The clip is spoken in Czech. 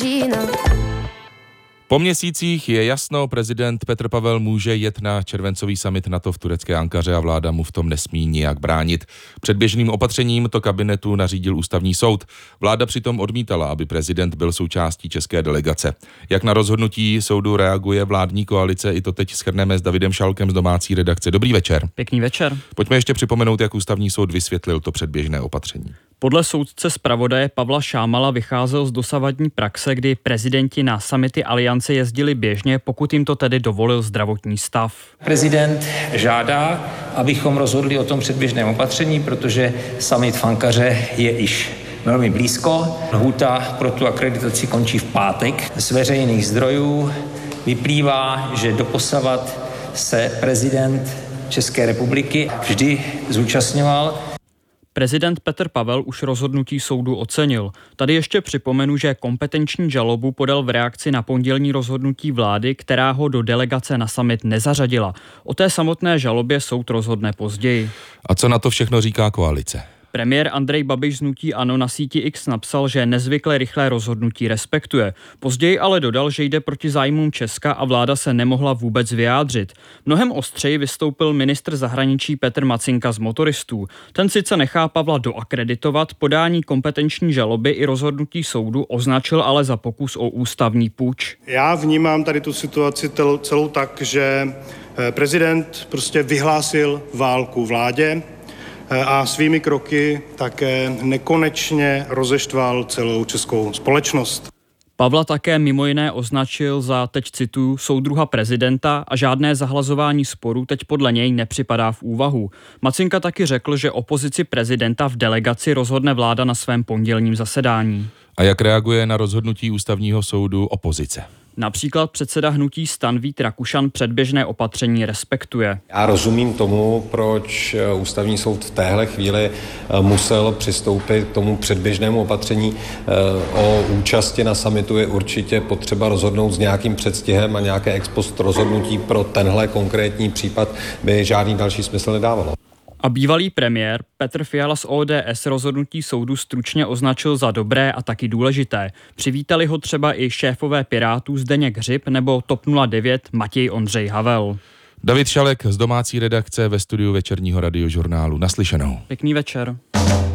Po měsících je jasno, prezident Petr Pavel může jet na červencový summit NATO v turecké Ankaře a vláda mu v tom nesmí nijak bránit. Předběžným opatřením to kabinetu nařídil ústavní soud. Vláda přitom odmítala, aby prezident byl součástí české delegace. Jak na rozhodnutí soudu reaguje vládní koalice, i to teď shrneme s Davidem Šalkem z domácí redakce. Dobrý večer. Pěkný večer. Pojďme ještě připomenout, jak ústavní soud vysvětlil to předběžné opatření. Podle soudce zpravodaje Pavla Šámala vycházel z dosavadní praxe, kdy prezidenti na summity aliance jezdili běžně, pokud jim to tedy dovolil zdravotní stav. Prezident žádá, abychom rozhodli o tom předběžném opatření, protože summit v Ankaře je již velmi blízko. Lhůta pro tu akreditaci končí v pátek. Z veřejných zdrojů vyplývá, že doposavat se prezident České republiky vždy zúčastňoval. Prezident Petr Pavel už rozhodnutí soudu ocenil. Tady ještě připomenu, že kompetenční žalobu podal v reakci na pondělní rozhodnutí vlády, která ho do delegace na summit nezařadila. O té samotné žalobě soud rozhodne později. A co na to všechno říká koalice? Premiér Andrej Babiš z hnutí ANO na síti X napsal, že nezvykle rychlé rozhodnutí respektuje. Později ale dodal, že jde proti zájmům Česka a vláda se nemohla vůbec vyjádřit. Mnohem ostřeji vystoupil ministr zahraničí Petr Macinka z Motoristů. Ten sice nechá Pavla doakreditovat, podání kompetenční žaloby i rozhodnutí soudu označil ale za pokus o ústavní puč. Já vnímám tady tu situaci celou tak, že prezident prostě vyhlásil válku vládě a svými kroky také nekonečně rozeštval celou českou společnost. Pavla také mimo jiné označil za, teď cituju, soudruha prezidenta a žádné zahlazování sporů teď podle něj nepřipadá v úvahu. Macinka taky řekl, že o pozici prezidenta v delegaci rozhodne vláda na svém pondělním zasedání. A jak reaguje na rozhodnutí ústavního soudu opozice? Například předseda hnutí STAN Vít Rakušan předběžné opatření respektuje. Já rozumím tomu, proč ústavní soud v téhle chvíli musel přistoupit k tomu předběžnému opatření. O účasti na summitu je určitě potřeba rozhodnout s nějakým předstihem a nějaké ex post rozhodnutí pro tenhle konkrétní případ by žádný další smysl nedávalo. A bývalý premiér Petr Fiala z ODS rozhodnutí soudu stručně označil za dobré a taky důležité. Přivítali ho třeba i šéfové Pirátů Zdeněk Hřib nebo TOP 09 Matěj Ondřej Havel. David Šalek z domácí redakce ve studiu večerního radiožurnálu. Naslyšenou. Pěkný večer.